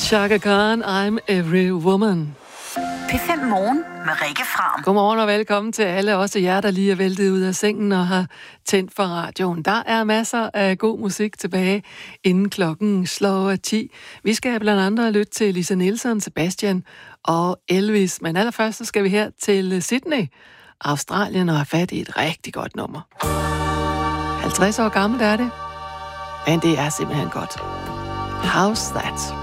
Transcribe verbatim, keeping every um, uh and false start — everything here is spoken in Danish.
Chaka Khan, I'm Every Woman. P fem Morgen med Rikke Fram. Godmorgen og velkommen til alle, også jer, der lige er væltet ud af sengen og har tændt for radioen. Der er masser af god musik tilbage, inden klokken slår ti. Vi skal blandt andet lytte til Lisa Nielsen, Sebastian og Elvis. Men allerførst så skal vi her til Sydney, Australien, og have fat i et rigtig godt nummer. halvtreds år gammelt er det, men det er simpelthen godt. How's that?